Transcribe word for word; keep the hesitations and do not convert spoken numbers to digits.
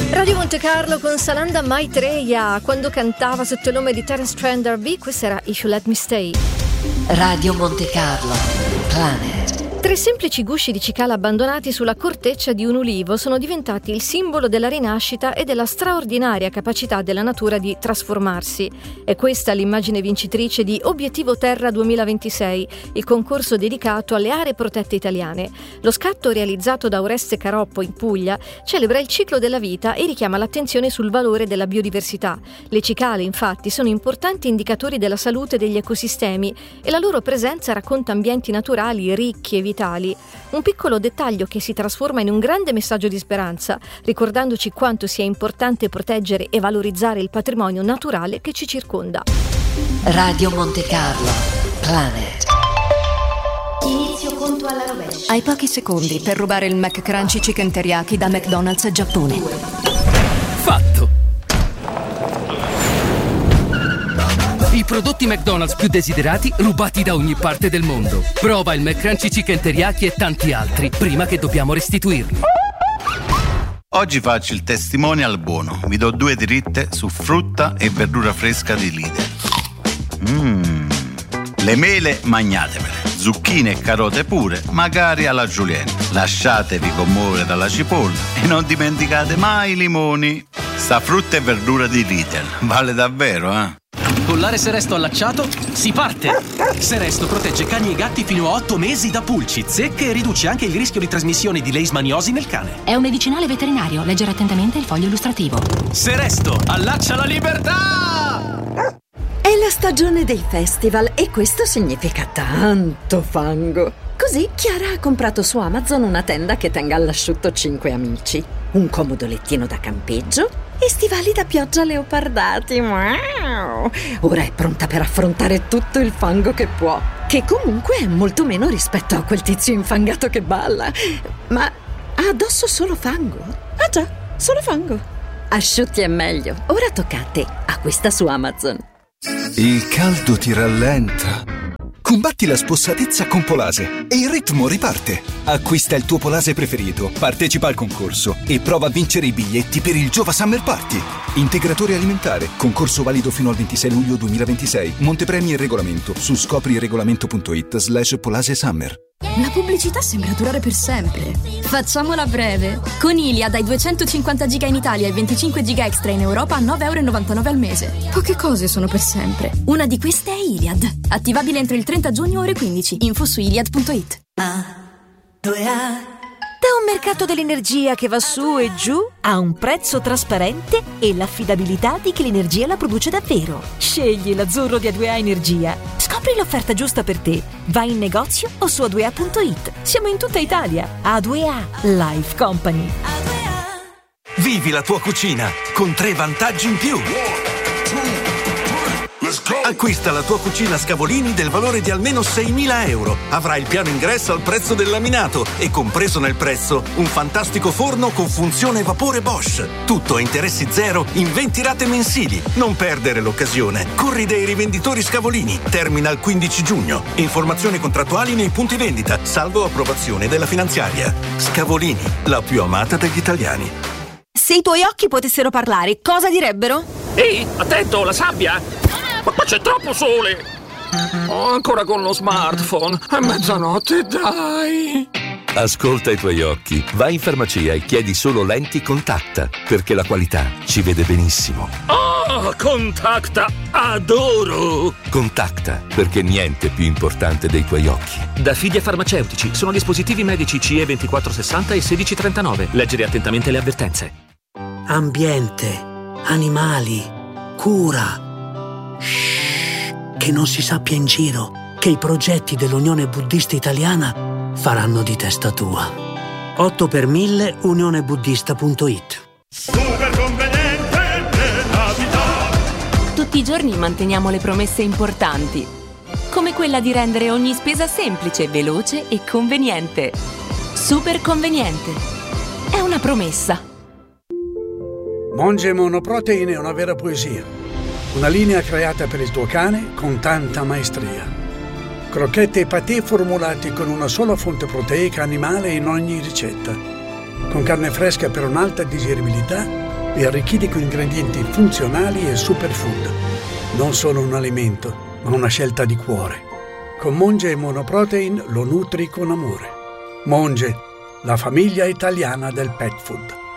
Radio Monte Carlo con Sananda Maitreya, quando cantava sotto il nome di Terence Trent D'Arby, questa era If You Let Me Stay. Radio Monte Carlo, Planet. Tre semplici gusci di cicala abbandonati sulla corteccia di un ulivo sono diventati il simbolo della rinascita e della straordinaria capacità della natura di trasformarsi. È questa l'immagine vincitrice di Obiettivo Terra duemilaventisei, il concorso dedicato alle aree protette italiane. Lo scatto, realizzato da Oreste Caroppo in Puglia, celebra il ciclo della vita e richiama l'attenzione sul valore della biodiversità. Le cicale, infatti, sono importanti indicatori della salute degli ecosistemi e la loro presenza racconta ambienti naturali ricchi e vitali. Un piccolo dettaglio che si trasforma in un grande messaggio di speranza, ricordandoci quanto sia importante proteggere e valorizzare il patrimonio naturale che ci circonda. Radio Monte Carlo, Planet. Inizio conto alla rovescia. Hai pochi secondi per rubare il McCrunchy Chicken Teriyaki da McDonald's Giappone. Fatto! I prodotti McDonald's più desiderati rubati da ogni parte del mondo. Prova il McCrunchy Chicken Teriyaki e tanti altri prima che dobbiamo restituirli. Oggi faccio il testimonial buono. Vi do due dritte su frutta e verdura fresca di Lidl. Mmm. Le mele magnatemele, zucchine e carote pure, magari alla julienne. Lasciatevi commuovere dalla cipolla e non dimenticate mai i limoni. Sta frutta e verdura di Lidl vale davvero, eh? Collare Seresto allacciato, si parte! Seresto protegge cani e gatti fino a otto mesi da pulci, zecche e riduce anche il rischio di trasmissione di leishmaniosi nel cane. È un medicinale veterinario, leggere attentamente il foglio illustrativo. Seresto, allaccia la libertà! È la stagione dei festival e questo significa tanto fango. Così Chiara ha comprato su Amazon una tenda che tenga all'asciutto cinque amici, un comodo lettino da campeggio e stivali da pioggia leopardati. Wow! Ora è pronta per affrontare tutto il fango che può, che comunque è molto meno rispetto a quel tizio infangato che balla. Ma ha addosso solo fango? Ah già, solo fango. Asciutti è meglio. Ora tocca a te. Acquista su Amazon. Il caldo ti rallenta. Combatti la spossatezza con Polase e il ritmo riparte. Acquista il tuo Polase preferito, partecipa al concorso e prova a vincere i biglietti per il Giova Summer Party. Integratore alimentare, concorso valido fino al ventisei luglio duemilaventisei. Montepremi e regolamento su scopriregolamento.it slash Polase Summer. La pubblicità sembra durare per sempre. Facciamola breve. Con Iliad hai duecentocinquanta giga in Italia e venticinque giga extra in Europa a nove e novantanove euro al mese. Poche cose sono per sempre. Una di queste è Iliad. Attivabile entro il trenta giugno ore quindici. Info su iliad punto it. A, due A. Da un mercato dell'energia che va su e giù a un prezzo trasparente e l'affidabilità di chi l'energia la produce davvero. Scegli l'azzurro di A due A Energia. Scopri l'offerta giusta per te. Vai in negozio o su a due a punto it. Siamo in tutta Italia. A due A Life Company. Vivi la tua cucina con tre vantaggi in più. Acquista la tua cucina Scavolini del valore di almeno seimila euro. Avrai il piano ingresso al prezzo del laminato e compreso nel prezzo un fantastico forno con funzione vapore Bosch. Tutto a interessi zero in venti rate mensili. Non perdere l'occasione. Corri dai rivenditori Scavolini. Termina il quindici giugno. Informazioni contrattuali nei punti vendita, salvo approvazione della finanziaria. Scavolini, la più amata degli italiani. Se i tuoi occhi potessero parlare, cosa direbbero? Ehi, attento, la sabbia! Ma qua c'è troppo sole! Oh, ancora con lo smartphone! È mezzanotte, dai! Ascolta i tuoi occhi. Vai in farmacia e chiedi solo lenti Contacta, perché la qualità ci vede benissimo. Oh, Contacta! Adoro! Contacta, perché niente è più importante dei tuoi occhi. Da Fidia Farmaceutici sono dispositivi medici C E ventiquattro sessanta e sedici trentanove. Leggere attentamente le avvertenze. Ambiente, animali, cura. Che non si sappia in giro che i progetti dell'Unione Buddista Italiana faranno di testa tua. otto per mille unione buddista punto it. Super conveniente nella vita. Tutti i giorni manteniamo le promesse importanti, come quella di rendere ogni spesa semplice, veloce e conveniente. Super conveniente. È una promessa. Monge Monoprotein è una vera poesia. Una linea creata per il tuo cane con tanta maestria. Crocchette e patè formulati con una sola fonte proteica animale in ogni ricetta. Con carne fresca per un'alta digeribilità e arricchiti con ingredienti funzionali e superfood. Non solo un alimento, ma una scelta di cuore. Con Monge e Monoprotein lo nutri con amore. Monge, la famiglia italiana del pet food.